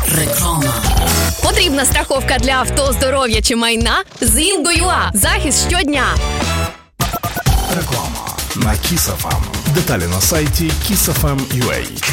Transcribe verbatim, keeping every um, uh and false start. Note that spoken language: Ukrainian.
Реклама. Потрібна страховка для авто, здоров'я чи майна? З Інго.ua. Захист щодня. Реклама на Kiss еф ем. Деталі на сайті kiss еф ем крапка ю а.